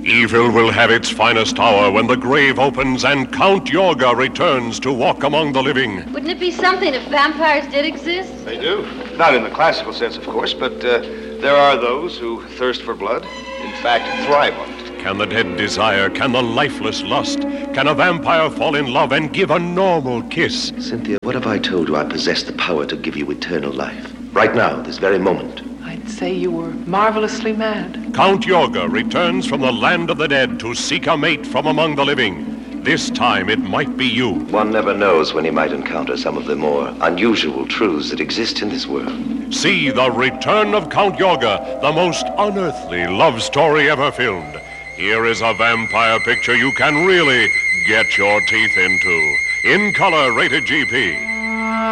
Evil will have its finest hour when the grave opens and Count Yorga returns to walk among the living. Wouldn't it be something if vampires did exist? They do. Not in the classical sense, of course, but there are those who thirst for blood. In fact, thrive on it. Can the dead desire? Can the lifeless lust? Can a vampire fall in love and give a normal kiss? Cynthia, what if I told you I possess the power to give you eternal life? Right now, this very moment. I'd say you were marvelously mad. Count Yorga returns from the land of the dead to seek a mate from among the living. This time it might be you. One never knows when he might encounter some of the more unusual truths that exist in this world. See The Return of Count Yorga, the most unearthly love story ever filmed. Here is a vampire picture you can really get your teeth into. In color, rated GP.